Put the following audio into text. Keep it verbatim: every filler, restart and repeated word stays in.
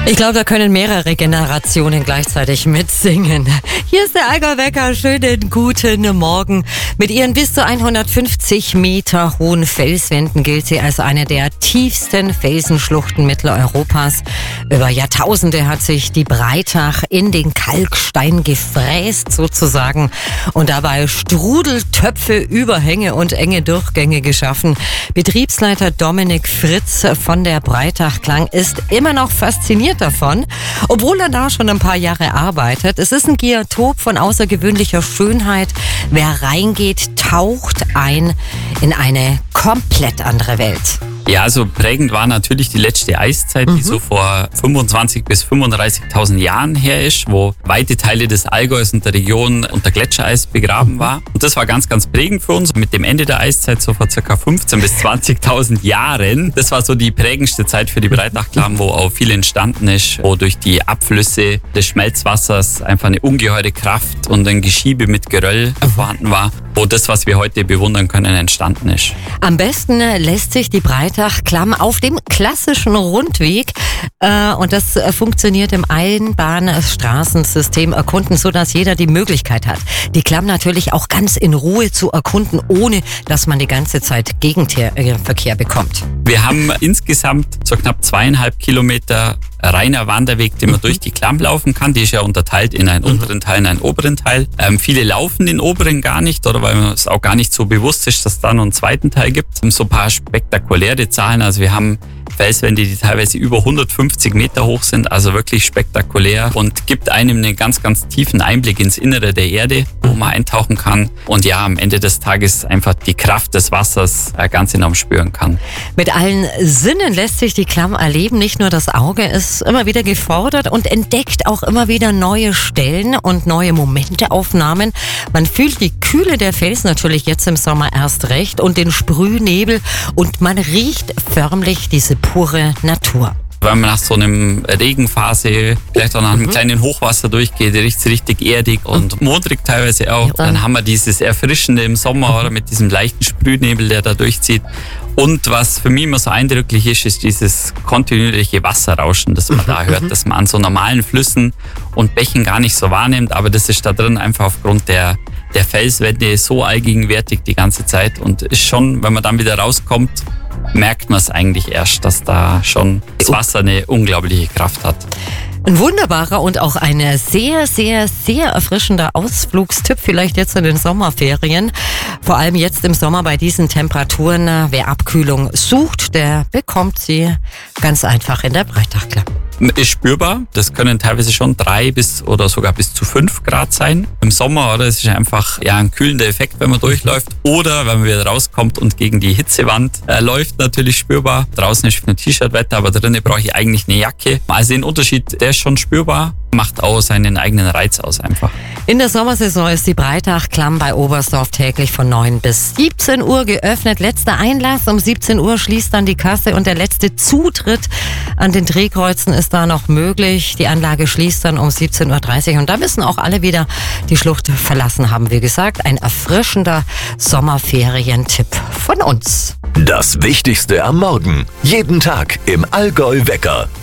Ich glaube, da können mehrere Generationen gleichzeitig mitsingen. Hier ist der Allgäu-Wecker. Schönen guten Morgen. Mit ihren bis zu hundertfünfzig Meter hohen Felswänden gilt sie als eine der tiefsten Felsenschluchten Mitteleuropas. Über Jahrtausende hat sich die Breitach in den Kalkstein gefräst sozusagen und dabei Strudeltöpfe, Überhänge und enge Durchgänge geschaffen. Betriebsleiter Dominik Fritz von der Breitach Klang ist immer noch fasziniert davon, obwohl er da schon ein paar Jahre arbeitet. Es ist ein Geotop von außergewöhnlicher Schönheit. Wer reingeht, taucht ein in eine komplett andere Welt. Ja, also prägend war natürlich die letzte Eiszeit, die mhm. so vor fünfundzwanzigtausend bis fünfunddreißigtausend Jahren her ist, wo weite Teile des Allgäus und der Region unter Gletschereis begraben war. Und das war ganz, ganz prägend für uns. Mit dem Ende der Eiszeit, so vor ca. fünfzehntausend bis zwanzigtausend Jahren, das war so die prägendste Zeit für die Breitach Klang, wo auch viel entstanden ist, wo durch die Abflüsse des Schmelzwassers einfach eine ungeheure Kraft und ein Geschiebe mit Geröll vorhanden war, wo das, was wir heute bewundern können, entstanden ist. Am besten lässt sich die Breitach Klang auf dem klassischen Rundweg äh, und das äh, funktioniert im Einbahnstraßensystem erkunden, sodass jeder die Möglichkeit hat, die Klang natürlich auch ganz in Ruhe zu erkunden, ohne dass man die ganze Zeit Gegenverkehr bekommt. Wir haben insgesamt so knapp zweieinhalb Kilometer reiner Wanderweg, den man mhm. durch die Klang laufen kann. Die ist ja unterteilt in einen mhm. unteren Teil und einen oberen Teil. Ähm, viele laufen den oberen gar nicht, oder weil es auch gar nicht so bewusst ist, dass es da noch einen zweiten Teil gibt. So ein paar spektakuläre Zahlen. Also wir haben Felswände, die teilweise über hundertfünfzig Meter hoch sind, also wirklich spektakulär und gibt einem einen ganz, ganz tiefen Einblick ins Innere der Erde, wo man eintauchen kann und ja, am Ende des Tages einfach die Kraft des Wassers ganz enorm spüren kann. Mit allen Sinnen lässt sich die Klang erleben, nicht nur das Auge ist immer wieder gefordert und entdeckt auch immer wieder neue Stellen und neue Momenteaufnahmen. Man fühlt die Kühle der Felsen natürlich jetzt im Sommer erst recht und den Sprühnebel und man riecht förmlich diese pure Natur. Wenn man nach so einem Regenphase, vielleicht auch nach einem mhm. kleinen Hochwasser durchgeht, riecht es richtig erdig und modrig teilweise auch. Ja, dann. dann haben wir dieses Erfrischende im Sommer oder mit diesem leichten Sprühnebel, der da durchzieht. Und was für mich immer so eindrücklich ist, ist dieses kontinuierliche Wasserrauschen, das man da hört, das man an so normalen Flüssen und Bächen gar nicht so wahrnimmt. Aber das ist da drin einfach aufgrund der, der Felswände so allgegenwärtig die ganze Zeit und ist schon, wenn man dann wieder rauskommt, merkt man es eigentlich erst, dass da schon das Wasser eine unglaubliche Kraft hat. Ein wunderbarer und auch ein sehr, sehr, sehr erfrischender Ausflugstipp vielleicht jetzt in den Sommerferien. Vor allem jetzt im Sommer bei diesen Temperaturen. Wer Abkühlung sucht, der bekommt sie ganz einfach in der Breitach Klang. Ist spürbar. Das können teilweise schon drei bis oder sogar bis zu fünf Grad sein im Sommer. Oder es ist einfach ja ein kühlender Effekt, wenn man durchläuft. Oder wenn man wieder rauskommt und gegen die Hitzewand äh, läuft, natürlich spürbar. Draußen ist ein T-Shirt-Wetter, aber drinnen brauche ich eigentlich eine Jacke. Also den Unterschied, der ist schon spürbar. Macht auch seinen eigenen Reiz aus einfach. In der Sommersaison ist die Breitach Klang bei Oberstdorf täglich von neun bis siebzehn Uhr geöffnet. Letzter Einlass um siebzehn Uhr schließt dann die Kasse und der letzte Zutritt an den Drehkreuzen ist da noch möglich. Die Anlage schließt dann um siebzehn Uhr dreißig und da müssen auch alle wieder die Schlucht verlassen haben. Wie gesagt, ein erfrischender Sommerferientipp von uns. Das Wichtigste am Morgen. Jeden Tag im Allgäu-Wecker.